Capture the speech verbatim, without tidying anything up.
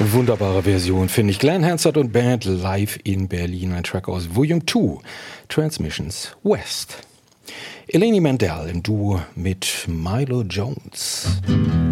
Wunderbare Version, finde ich. Glenn Hansard und Band live in Berlin. Ein Track aus Volume zwei, Transmissions West. Eleni Mandel im Duo mit Milo Jones.